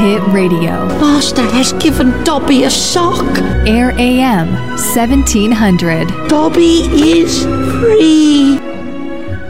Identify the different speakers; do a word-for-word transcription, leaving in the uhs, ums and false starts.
Speaker 1: Hit Radio.
Speaker 2: Master has given Dobby a sock.
Speaker 1: Air A M seventeen hundred.
Speaker 2: Dobby is free.